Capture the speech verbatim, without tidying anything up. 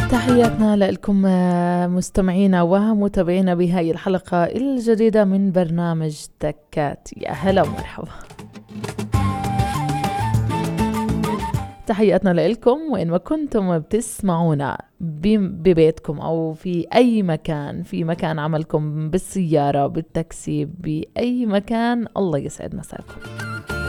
تحياتنا لكم مستمعينا ومتابعينا بهاي الحلقة الجديدة من برنامج تكات. يا هلا ومرحبا. تحياتنا لكم وإن ما كنتم بتسمعونا ببيتكم أو في أي مكان، في مكان عملكم، بالسيارة، بالتاكسي، بأي مكان. الله يسعد مساكم.